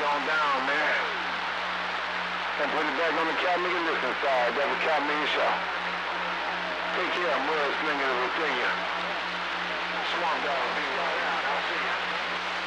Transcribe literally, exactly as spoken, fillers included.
on down, man. And put it back on the Cat Nigga Listen side. Double Cat Nigga Show. Take care, I'm Will Slinger of Virginia.